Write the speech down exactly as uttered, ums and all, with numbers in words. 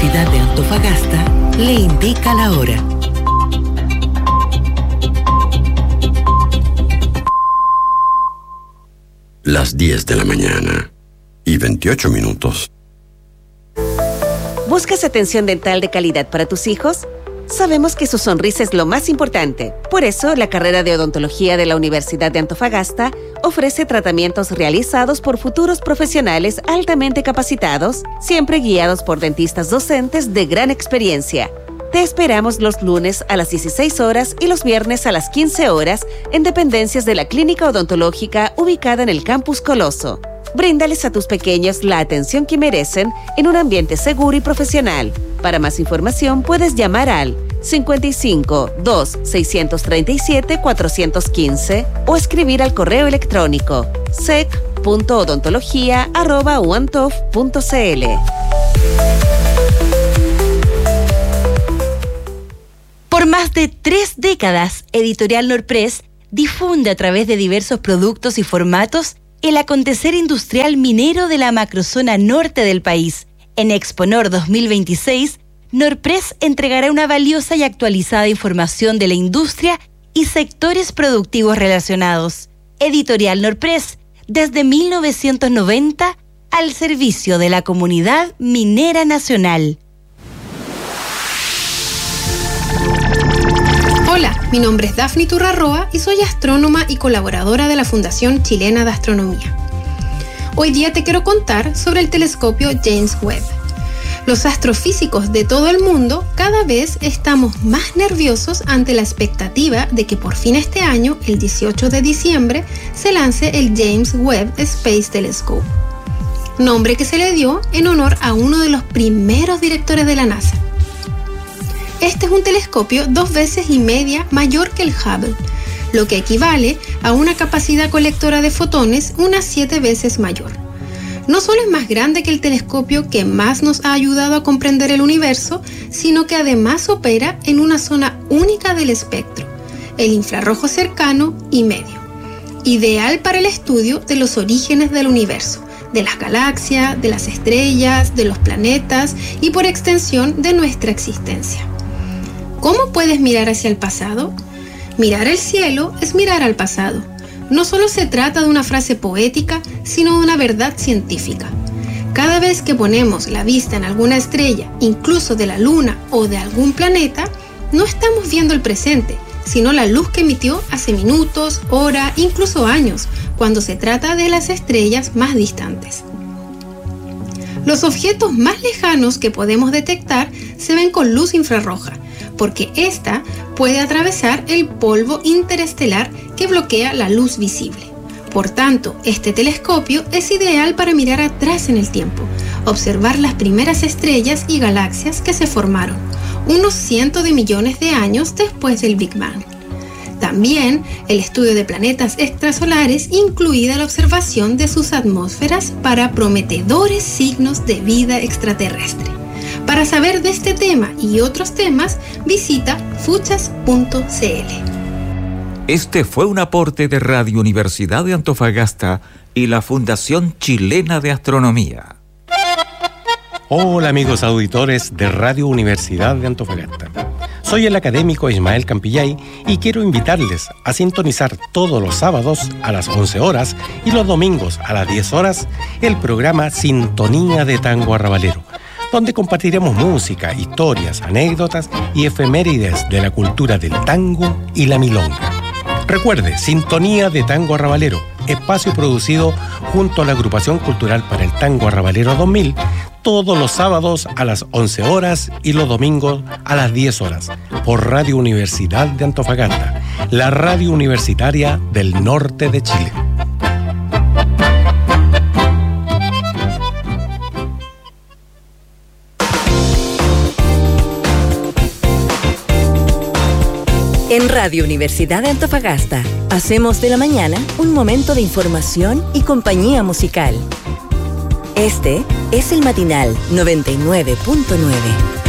Universidad de Antofagasta le indica la hora. Las diez de la mañana y veintiocho minutos. ¿Buscas atención dental de calidad para tus hijos? Sabemos que su sonrisa es lo más importante. Por eso, la carrera de odontología de la Universidad de Antofagasta ofrece tratamientos realizados por futuros profesionales altamente capacitados, siempre guiados por dentistas docentes de gran experiencia. Te esperamos los lunes a las dieciséis horas y los viernes a las quince horas en dependencias de la Clínica Odontológica ubicada en el Campus Coloso. Bríndales a tus pequeños la atención que merecen en un ambiente seguro y profesional. Para más información puedes llamar al cincuenta y cinco, dos, seiscientos treinta y siete, cuatrocientos quince o escribir al correo electrónico sec punto odontología arroba uantof punto cl. Por más de tres décadas, Editorial Norpress difunde a través de diversos productos y formatos el acontecer industrial minero de la macrozona norte del país. En Exponor dos mil veintiséis, Norpress entregará una valiosa y actualizada información de la industria y sectores productivos relacionados. Editorial Norpress, desde mil novecientos noventa, al servicio de la comunidad minera nacional. Hola, mi nombre es Dafni Turrarroa y soy astrónoma y colaboradora de la Fundación Chilena de Astronomía. Hoy día te quiero contar sobre el telescopio James Webb. Los astrofísicos de todo el mundo cada vez estamos más nerviosos ante la expectativa de que por fin este año, el dieciocho de diciembre, se lance el James Webb Space Telescope, nombre que se le dio en honor a uno de los primeros directores de la NASA. Este es un telescopio dos veces y media mayor que el Hubble, lo que equivale a una capacidad colectora de fotones unas siete veces mayor. No solo es más grande que el telescopio que más nos ha ayudado a comprender el universo, sino que además opera en una zona única del espectro, el infrarrojo cercano y medio, ideal para el estudio de los orígenes del universo, de las galaxias, de las estrellas, de los planetas y por extensión de nuestra existencia. ¿Cómo puedes mirar hacia el pasado? Mirar el cielo es mirar al pasado. No solo se trata de una frase poética, sino de una verdad científica. Cada vez que ponemos la vista en alguna estrella, incluso de la luna o de algún planeta, no estamos viendo el presente, sino la luz que emitió hace minutos, horas, incluso años, cuando se trata de las estrellas más distantes. Los objetos más lejanos que podemos detectar se ven con luz infrarroja, porque ésta puede atravesar el polvo interestelar que bloquea la luz visible. Por tanto, este telescopio es ideal para mirar atrás en el tiempo, observar las primeras estrellas y galaxias que se formaron, unos cientos de millones de años después del Big Bang. También el estudio de planetas extrasolares, incluida la observación de sus atmósferas para prometedores signos de vida extraterrestre. Para saber de este tema y otros temas, visita fuchas punto cl. Este fue un aporte de Radio Universidad de Antofagasta y la Fundación Chilena de Astronomía. Hola amigos auditores de Radio Universidad de Antofagasta. Soy el académico Ismael Campillay y quiero invitarles a sintonizar todos los sábados a las once horas y los domingos a las diez horas el programa Sintonía de Tango Arrabalero, donde compartiremos música, historias, anécdotas y efemérides de la cultura del tango y la milonga. Recuerde, Sintonía de Tango Arrabalero, espacio producido junto a la Agrupación Cultural para el Tango Arrabalero dos mil, todos los sábados a las once horas y los domingos a las diez horas, por Radio Universidad de Antofagasta, la radio universitaria del norte de Chile. En Radio Universidad de Antofagasta, hacemos de la mañana un momento de información y compañía musical. Este es el Matinal noventa y nueve punto nueve.